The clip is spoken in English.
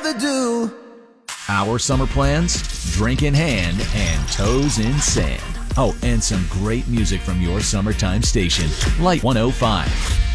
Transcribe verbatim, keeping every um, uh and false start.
rather do. Our summer plans? Drink in hand and toes in sand. Oh, and some great music from your summertime station, Light one oh five.